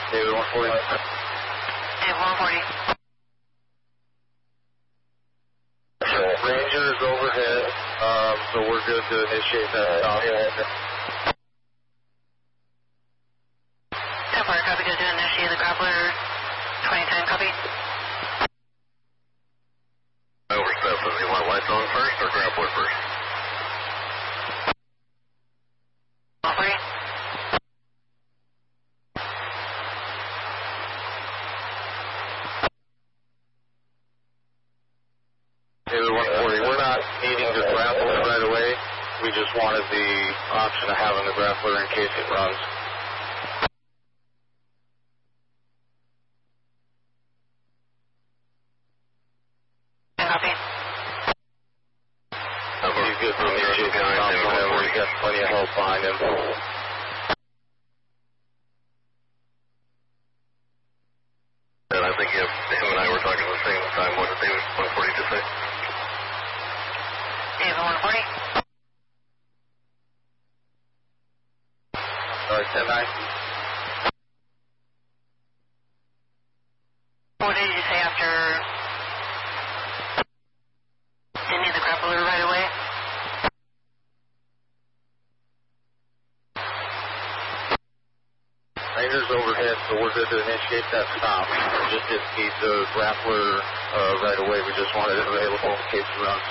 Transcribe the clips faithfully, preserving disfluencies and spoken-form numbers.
David one forty. David one forty. Rangers overhead, um, so we're good to initiate that stop. ten four, copy, good to initiate the grappler. twenty ten, copy. Over seven, you want lights on first or grappler first? one forty. David one forty, we're not needing to grapple it right away. We just wanted the option of having the grappler in case it runs. Copy. He's good to initiate the stop whenever. He's got plenty of help behind him. And I think if him and I were talking at the same time, what did David one forty just say? David one forty. Sorry, ten nine. What did you say after? Didn't need the grappler right away? Rangers overhead, so we're good to initiate that stop. We just didn't need the grappler uh, right away. We just wanted it available in case it runs.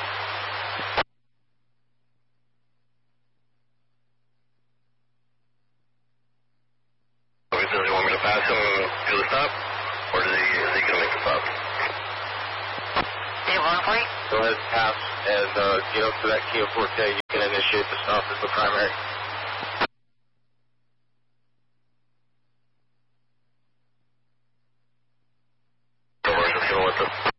Okay, does he want me to pass him to the stop? Or is he, is he going to make the stop? David one forty. Go ahead and pass and uh, get up to that Kia Forte. You can initiate the stop as the primary. So we're just going to let the